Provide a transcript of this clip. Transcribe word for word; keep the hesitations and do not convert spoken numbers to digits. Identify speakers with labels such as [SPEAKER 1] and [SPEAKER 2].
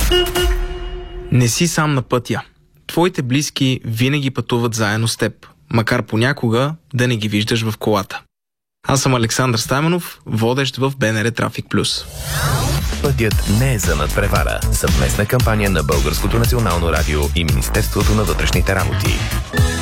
[SPEAKER 1] Не си сам на пътя. Твоите близки винаги пътуват заедно с теб, макар понякога да не ги виждаш в колата. Аз съм Александър Стаменов, водещ в БНР Трафик Плюс.
[SPEAKER 2] Пътят не е за надпревара. Съвместна кампания на Българското национално радио и Министерството на вътрешните работи.